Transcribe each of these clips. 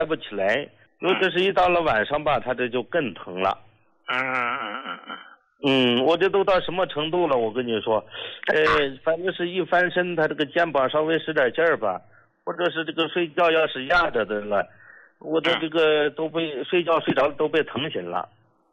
抬不起来，尤其是一到了晚上吧，他这就更疼了。我这都到什么程度了？我跟你说，反正是一翻身，他这个肩膀稍微使点劲儿吧，或者是这个睡觉要是压着的了，我的这个都被睡着都被疼醒了。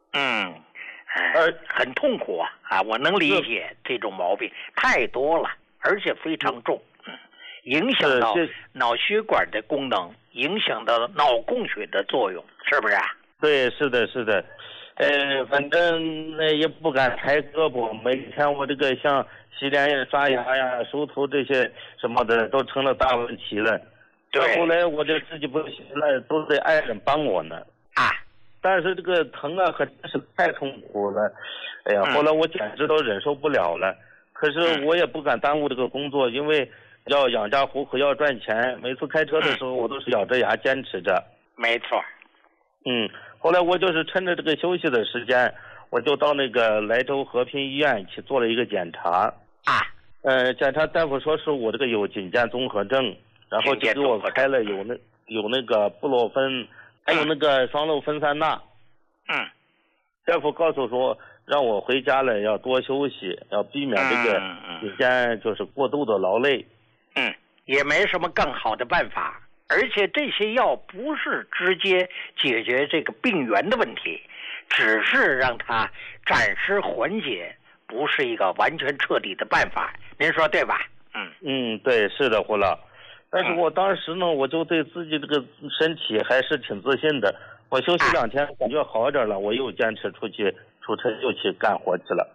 很痛苦啊！我能理解这种毛病太多了，而且非常重，影响到脑血管的功能，影响到脑供血的作用，是不是啊？ 对，是的，是的。反正也不敢抬胳膊，每天我这个像洗脸呀、刷牙呀、梳头这些什么的都成了大问题了。 对。 后来我就自己不行了，都得爱人帮我呢。但是这个疼啊，可真是太痛苦了。哎呀，后来我简直都忍受不了了。可是我也不敢耽误这个工作，因为要养家糊口，要赚钱。每次开车的时候，我都是咬着牙坚持着。 没错。 后来我就是趁着这个休息的时间，我就到那个莱州和平医院去做了一个检查。检查大夫说是我这个有颈肩综合症，然后就给我开了有那个布洛芬，还有那个双氯芬酸钠。大夫告诉说让我回家了要多休息，要避免这个颈肩就是过度的劳累。 也没什么更好的办法。而且这些药不是直接解决这个病源的问题，只是让它暂时缓解，不是一个完全彻底的办法。您说对吧？ 对，是的，胡老。但是我当时呢，我就对自己这个身体还是挺自信的。我休息2天，感觉好一点了，我又坚持出车又去干活去了。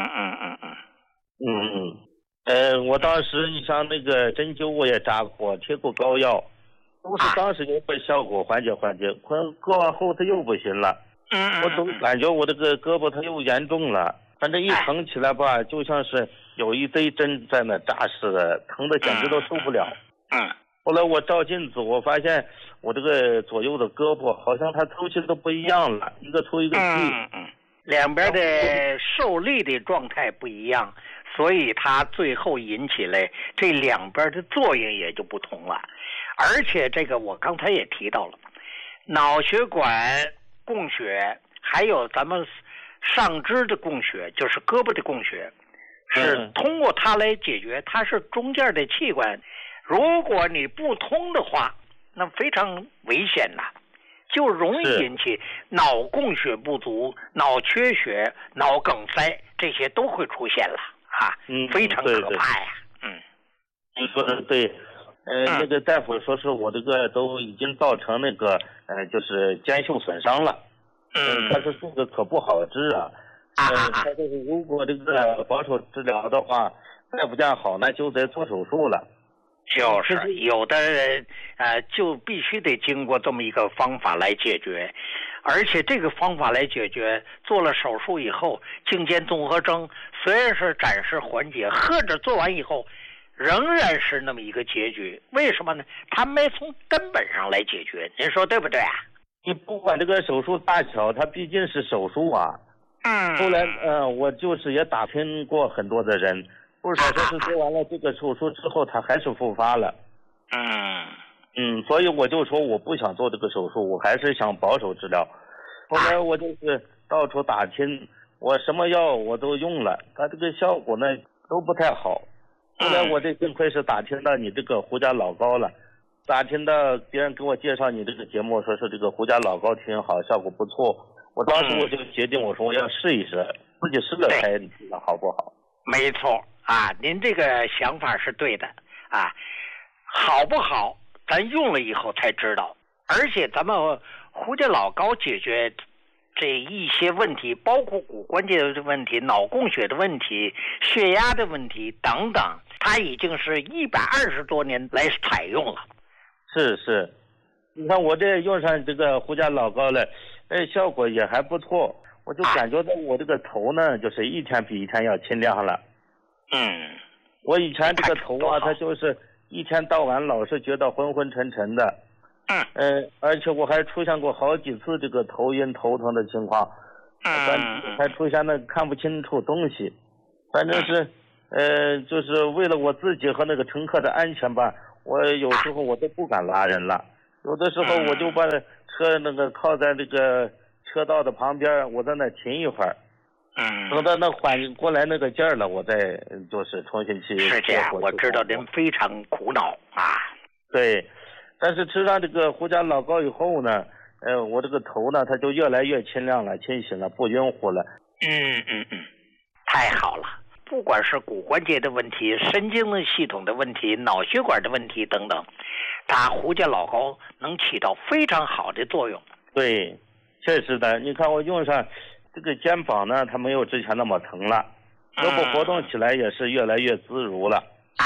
我当时你像那个针灸我也扎过，贴过膏药。都是当时有点效果，缓解，过完后它又不行了。我总感觉我这个胳膊它又严重了，反正一疼起来吧，就像是有一堆针在那扎似的，疼的简直都受不了。后来我照镜子，我发现我这个左右的胳膊好像它抽筋都不一样了，一个抽一个细。 两边的受力的状态不一样，所以它最后引起来这两边的作用也就不同了。而且这个我刚才也提到了，脑血管供血还有咱们上肢的供血，就是胳膊的供血，是通过它来解决，它是中间的器官。如果你不通的话，那非常危险呐，就容易引起脑供血不足、脑缺血、脑梗塞，这些都会出现了非常可怕呀。 你说的对。那个大夫说是我这个都已经造成那个就是肩袖损伤了。但是这个可不好治啊。他就是如果这个保守治疗的话，再不见好，那就得做手术了。 就是有的人就必须得经过这么一个方法来解决，而且这个方法来解决，做了手术以后，颈肩综合征虽然是暂时缓解，或者做完以后仍然是那么一个结局。为什么呢？他没从根本上来解决，您说对不对啊？ 你不管这个手术大小，它毕竟是手术啊。后来我就是也打听过很多的人，不少说是做完了这个手术之后，他还是复发了。所以我就说我不想做这个手术，我还是想保守治疗。后来我就是到处打听，我什么药我都用了，它这个效果呢都不太好。后来我这幸亏是打听到你这个胡家老膏了，打听到别人给我介绍你这个节目，说是这个胡家老膏挺好，效果不错。我当时我就决定，我说我要试一试，自己试了才知道好不好。 没错您这个想法是对的好不好咱用了以后才知道。而且咱们胡家老膏解决这一些问题，包括骨关节的问题、脑供血的问题、血压的问题等等，它已经是120多年来采用了。 是，你看我这用上这个胡家老膏了，效果也还不错。我就感觉到我这个头呢，就是一天比一天要清亮了。我以前这个头它就是一天到晚老是觉得昏昏沉沉的。而且我还出现过好几次这个头晕头疼的情况。还出现了看不清楚东西。反正是就是为了我自己和那个乘客的安全吧，我有时候我都不敢拉人了。 有的时候我就把车那个靠在这个车道的旁边，我在那停一会儿。等到那缓过来那个劲儿了，我再就是重新去。 是这样，我知道您非常苦恼啊。 对，但是吃上这个胡家老膏以后呢，我这个头呢，它就越来越清亮了、清醒了，不晕乎了。 太好了。不管是骨关节的问题、神经系统的问题、脑血管的问题等等，它胡家老膏能起到非常好的作用。 对，确实的。你看我用上这个肩膀呢，它没有之前那么疼了，胳膊活动起来也是越来越自如了。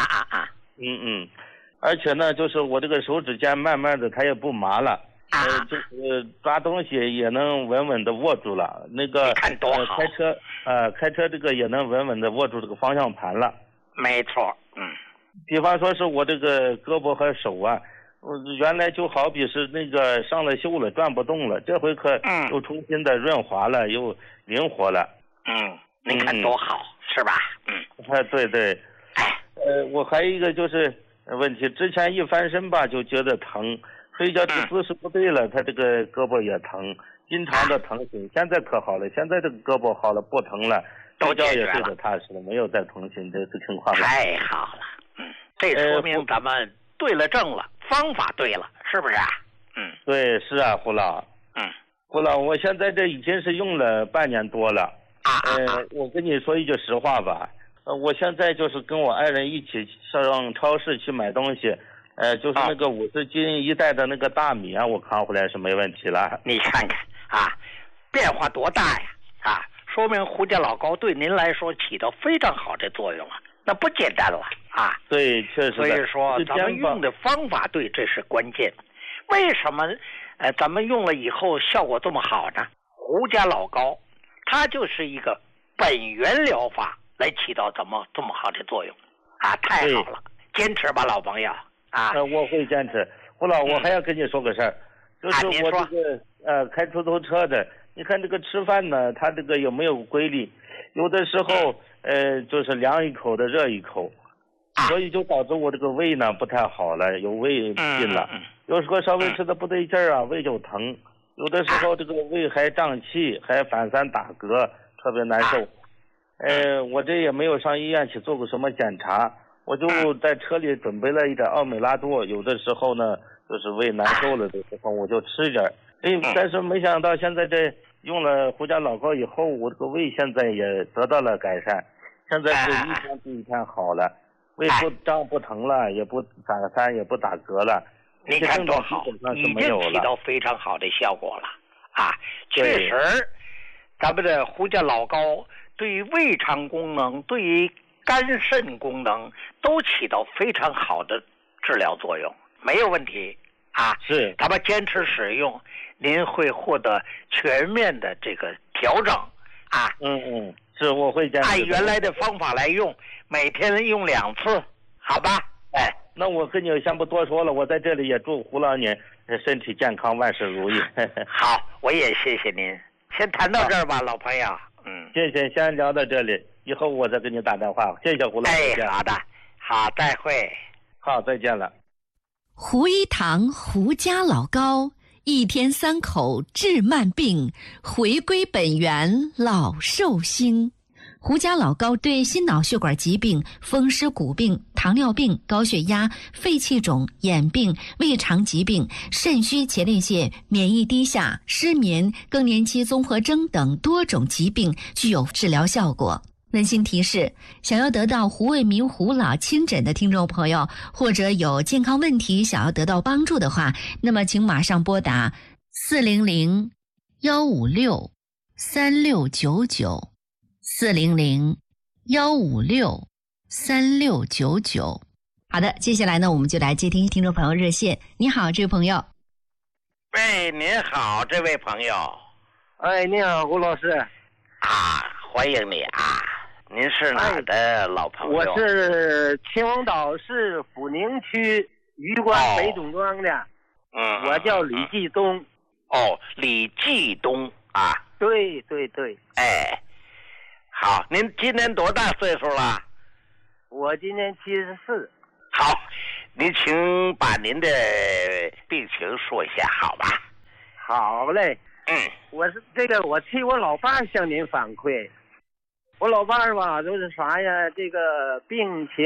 而且呢，就是我这个手指尖慢慢的它也不麻了。就是抓东西也能稳稳的握住了，那个开车这个也能稳稳的握住这个方向盘了。 没错， 比方说是我这个胳膊和手啊，原来就好比是那个上了锈了，转不动了，这回可又重新的润滑了，又灵活了。 你看多好，是吧？ 对。我还有一个就是问题，之前一翻身吧就觉得疼。睡觉这个姿势不对了，他这个胳膊也疼，经常的疼醒。现在可好了，现在这个胳膊好了，不疼了，睡觉也睡得踏实了，没有再疼醒这情况了。 太好了，这说明咱们对了正了，方法对了，是不是啊？ 对，是啊，胡老。胡老，我现在这已经是用了半年多了。我跟你说一句实话吧，我现在就是跟我爱人一起上超市去买东西。就是那个50斤一袋的那个大米啊，我扛回来是没问题了。 你看看啊，变化多大呀！说明胡家老膏对您来说起到非常好的作用啊，那不简单了啊。 对，确实。 所以说咱们用的方法对，这是关键。为什么咱们用了以后效果这么好呢？胡家老膏它就是一个本源疗法来起到这么好的作用啊，太好了，坚持吧，老朋友。 我会坚持。胡老，我还要跟你说个事儿，就是我这个开出租车的，你看这个吃饭呢，他这个有没有规律？有的时候就是凉一口的热一口，所以就导致我这个胃呢不太好了，有胃病了。有时候稍微吃的不对劲儿啊，胃就疼。有的时候这个胃还胀气，还反三打嗝，特别难受。我这也没有上医院去做过什么检查。我就在车里准备了一点奥美拉多，有的时候呢，就是胃难受了的时候，我就吃点。但是没想到现在这用了胡家老膏以后，我这个胃现在也得到了改善，现在是一天比一天好了，胃不胀不疼了，也不反三，也不打嗝了。 你看多好，已经起到非常好的效果了啊！确实，咱们的胡家老膏对于胃肠功能，对于肝肾功能都起到非常好的治疗作用，没有问题啊。 是， 咱们坚持使用，您会获得全面的这个调整啊。 是，我会坚持按原来的方法来用，每天用2次，好吧？ 那我跟你先不多说了，我在这里也祝胡老您身体健康，万事如意。 好，我也谢谢您。先谈到这儿吧，老朋友。 谢谢，先聊到这里。以后我再给你打电话，谢谢胡老师。 好的，好，再会。 好，再见了。 胡一堂胡家老膏，1天3口治慢病，回归本源老寿星。胡家老膏对心脑血管疾病、风湿骨病、糖尿病、高血压、肺气肿、眼病、胃肠疾病、肾虚前列腺、免疫低下、失眠、更年期综合征等多种疾病具有治疗效果。温馨提示：想要得到胡卫民胡老亲诊的听众朋友，或者有健康问题想要得到帮助的话，那么请马上拨打400-156-3699。400-156-3699。好的，接下来呢，我们就来接听听众朋友热线。你好，这位朋友。 喂，您好，这位朋友。 你好，胡老师。 欢迎你啊！您是哪儿的老朋友？ 我是秦皇岛市阜宁区榆关北董庄的。我叫李继东。 李继东啊。 对。 好，您今年多大岁数了？ 我今年74。 好， 您请把您的病情说一下，好吧？ 好嘞。我替我老伴儿向您反馈。我老伴儿吧，就是啥呀？这个病情